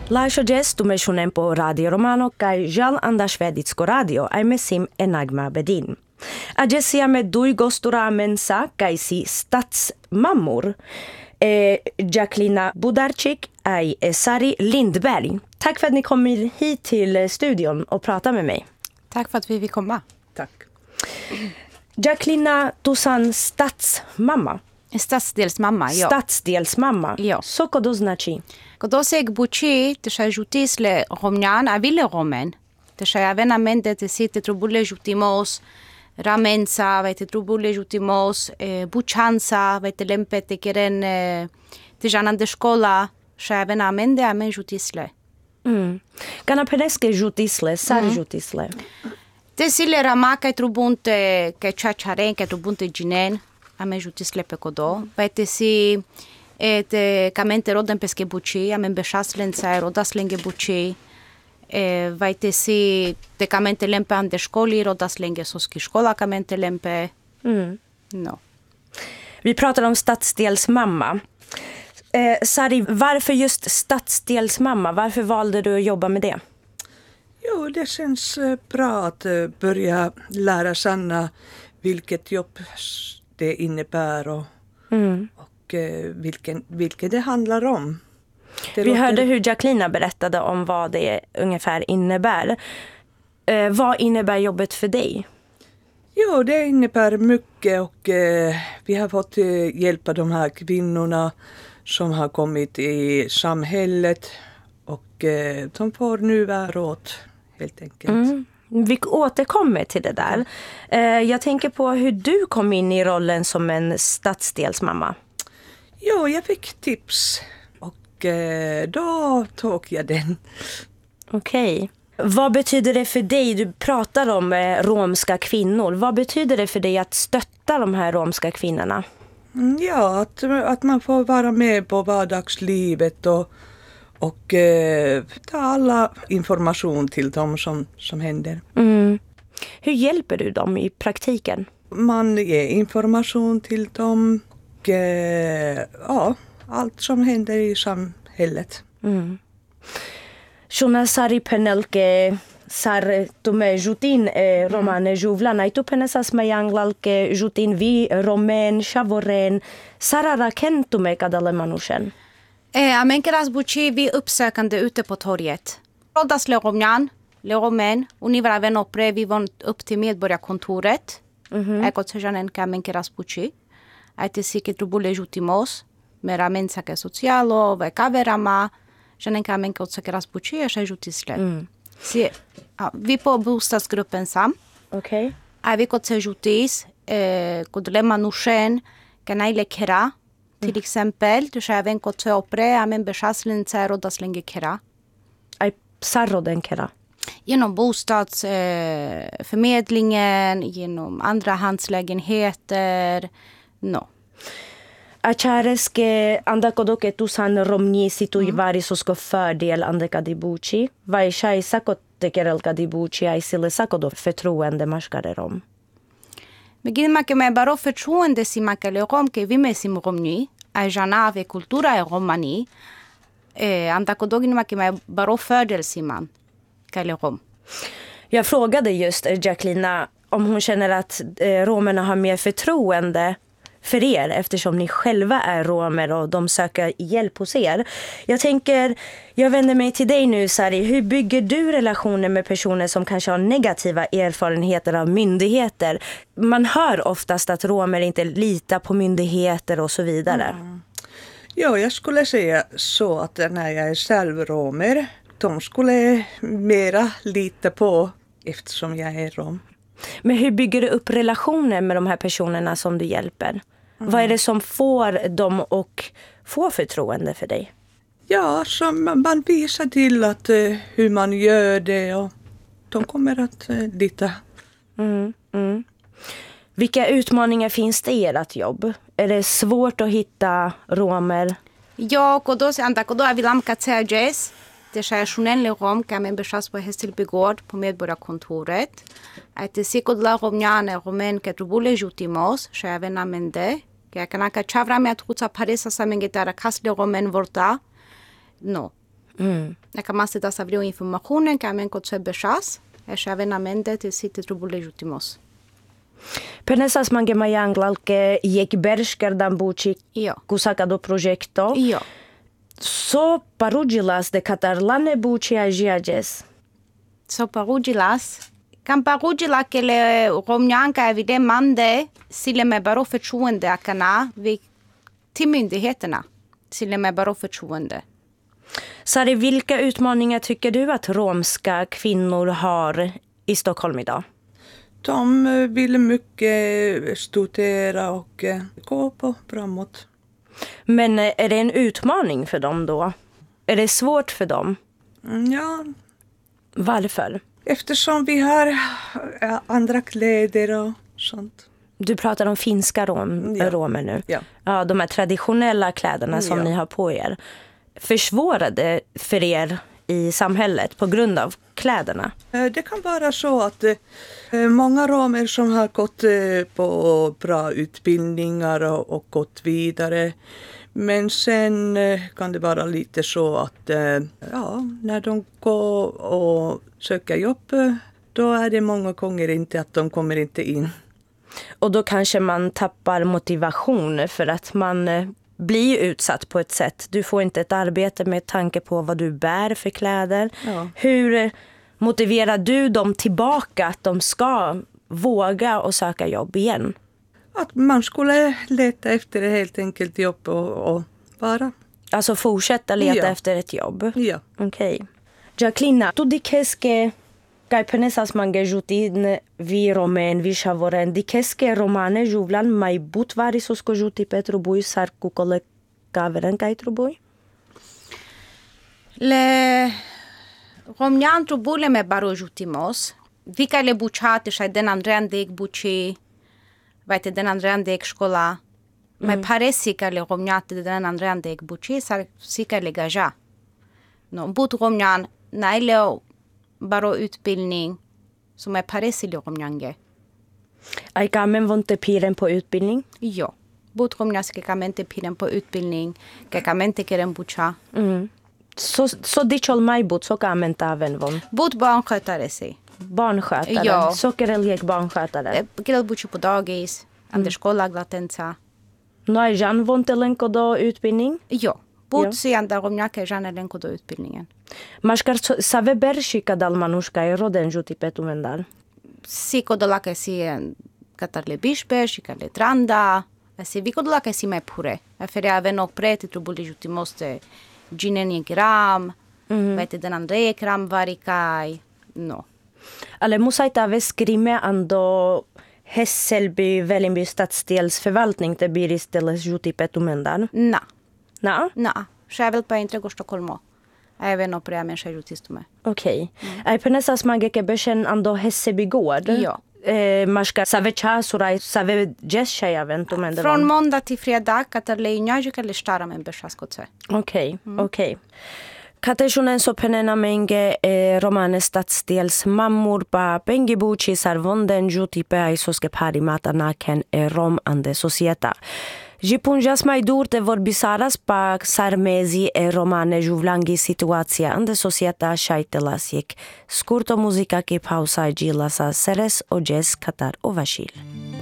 Laisha Jess tu me shunem po Radio Romano kai Jal Andashveditsko Radio ai mesim enagma bedin. A Jessia med dui gostura mensa kai si stadsmammor. Jacqueline Budarczyk och Sari Lindberg. Tack för att ni kommer hit till studion och pratar med mig. Tack för att vi fick komma. Tack. Jacqueline, tusan stadsmamma. Stadsdelsmamma, ja. Stadsdelsmamma. Ja. Co to znaczy? Когда се гбучи, те ша жутисле ромнян, а виле ромен. Те ша явена менде те си те трубуле жутимос, ramensa, vai te trubule jutimos, buchansa, vai te lempe te keren te janan de škola, še avena amende amen jutisle. Kana peneske jutisle, sar jutisle. Te sile rama kai trubunte, kai chacharen, kai trubunte jinen, amen jutisle pe kodo. Vai te si te kamente roden peske buci, amen bešaslenca rodaslenge buci. Vai te si te kamente lempe ande školi, rodas länge soski škola kamente lempe. No. Vi pratar om stadsdelsmamma. Sari, varför just stadsdelsmamma? Varför valde du att jobba med det? Jo, det känns bra att börja lära känna vilket jobb det innebär och vilket det handlar om. Vi hörde hur Jacqueline berättade om vad det ungefär innebär. Vad innebär jobbet för dig? Jo, det innebär mycket och vi har fått hjälpa de här kvinnorna som har kommit i samhället och de får nu råd helt enkelt. Vi återkommer till det där. Jag tänker på hur du kom in i rollen som en stadsdelsmamma. Jo, jag fick tips. Då tog jag den. Okej. Vad betyder det för dig? Du pratar om romska kvinnor. Vad betyder det för dig att stötta de här romska kvinnorna? Ja, att man får vara med på vardagslivet och ta alla information till dem som händer. Hur hjälper du dem i praktiken? Man ger information till dem och allt som händer i samhället. Shuna Sari penelke sar tume jutin romane juvlana itu penesas mayanglalke jutin vi romen chavoren sarara kentume kadale manushen. Amenkeras buci vi uppsökande ute på torget. Rodas leromen, univera ven opre vi von upp till medborgarkontoret. Eko tsejanen ka amenkeras buci. Aite sike trubule jutimos. Mera mensa che socialo, vai caverama, že nenka menka odsakeras buci, a še jutisle. Vi på bostadsgruppen sam. Okej. A vi kod se jutis, kod lemma nushen, kanajle kera, till exempel, du še ven kod se opre, a men bešaslen se rodas länge kera. Ai sarroden kera. Genom bostadsförmedlingen, genom andrahandslägenheter, no. Achareske andakodoke tusan romni situ vari sosko fördel andeka dibuci. Vai shai sakot tekerelka dibuci ai sile sakodo förtroende marskare rom. Megin make me baro förtroende si makele rom ke vi mesim romni, ai jana ave kultura romani. Andakodogin make me baro fördel si man kele rom. Jag frågade just Jacqueline om hon känner att romerna har mer förtroende för er eftersom ni själva är romer och de söker hjälp hos er. Jag vänder mig till dig nu, Sari. Hur bygger du relationer med personer som kanske har negativa erfarenheter av myndigheter? Man hör oftast att romer inte litar på myndigheter och så vidare. Ja, jag skulle säga så att när jag är själv romer, de skulle mera lita på eftersom jag är rom. Men hur bygger du upp relationer med de här personerna som du hjälper? Vad är det som får dem att få förtroende för dig? Ja, så man visar till att hur man gör det och de kommer att lita. Vilka utmaningar finns det i ert jobb? Är det svårt att hitta romer? Ja, kodo se andakodo avilam katseajes. Det är sjunenle rom kan man beschas på Hässelbygård på medborgarkontoret. Att det sikodla romjane romen ke trubule jutimos, shavena mende. Jag kan inte chavra med att skjuta parisa som en gitarra kastle romen vorta. No. Dacă masă să vreau informațiune, că am încot să beșas, și avem amende te sitte trubule jutimos. Penesas mange majanglалke jekberškerdan buči Jo. kusaka do projekto. Jo. So parugilas de katarlane buči ajiajes. Så parugilas. Kan parugila că le romnjanka evident mande sile me baro förtroende akana vi till myndigheterna. Sile me baro förtroende. Sari, vilka utmaningar tycker du att romska kvinnor har i Stockholm idag? De vill mycket studera och gå på framåt. Men är det en utmaning för dem då? Är det svårt för dem? Ja, Varför? eftersom vi har andra kläder och sånt. Du pratar om finska romer nu. Ja. Ja, de här traditionella kläderna som ni har på er. Försvårade för er i samhället på grund av kläderna? Det kan vara så att många romer som har gått på bra utbildningar och gått vidare. Men sen kan det vara lite så att när de går och söker jobb, då är det många gånger inte att de kommer inte in. Och då kanske man tappar motivation för att man blir utsatt på ett sätt. Du får inte ett arbete med tanke på vad du bär för kläder. Ja. Hur motiverar du dem tillbaka att de ska våga och söka jobb igen? Att man skulle leta efter helt enkelt jobb och vara. Alltså fortsätta leta Ja. efter ett jobb? Ja. Okej. Jacqueline, tu dikes que kai penesas mange jutin vi romen vi shavoren dikes que romane juvlan mai butvari sosko juti Petru bui sarku kole kaveren kai trubui? Le romnjan trubule me baro jutimos. Vika le bučate și den Andrean dek buči, vajte den Andrean dek școala. Mai pare si că le romnjate den Andrean dek buči, sar si că le gaja. No, but romnjan naile baro utbildning som mai pare si le romnjange. Ai kamen vonte piren på utbildning? Jo. But romnjas ke kamente piren på utbildning, ke kamente keren buča. Så dichol mai but så kamen taven von. But barnskötare si. Barnskötare? Ja. Sockerelgek barnskötare? Kille buči på dagis, ande skola glatenca. No ai jan vonte lenko do utbildning? Jo. But si anda romnjake žane lenko do utbildningen. Maškar save berši kadal manuška i roden žuti petumendal? Si kodolake si katar le bišpe, si kad le tranda, si vi kodolake si mai pure. Afere aveno preti trubuli juti moste ginenie gram, vete den Andrei gram varikaj, no. Ale musait ave skrime ando Hässelby, Vällingby stadsdelsförvaltning te biristeles juti petumendal? Na, Na? na. Šavel pa intrego Stockholmo. Aveno pre amen še jutistume. Okej. Ai penesas mageke beshen ando Hässelby gård? Jo. Maška save časurai, save džesšaj aventumendal? Från måndag till fredag katar le injažika le štara men bešaskoce. Okej, okej. Katejunen so penena menge romane stadsdels mammor pa pengibuchi sarvonden juti pe aisoske pari mata naken rom ande societa. Jipunjas mai durte vorbisaras pa sarmezi romane juvlangi situația ande societa shaitelasiek. Scurto muzica ke pausa gilasa seres o jazz Katar o Vasil.